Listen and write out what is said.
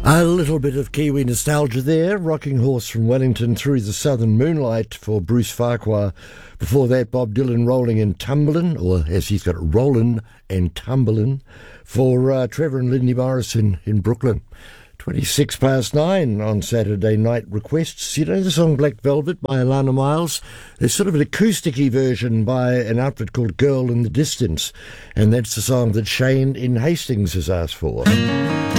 A little bit of Kiwi nostalgia there. Rocking Horse from Wellington Through the Southern Moonlight for Bruce Farquhar. Before that, Bob Dylan, Rolling and Tumblin', or as he's got it, Rollin' and Tumblin', for Trevor and Lindy Morris in Brooklyn. 9:26 on Saturday Night Requests. You know the song Black Velvet by Alana Miles? There's sort of an acoustic-y version by an outfit called Girl in the Distance, and that's the song that Shane in Hastings has asked for.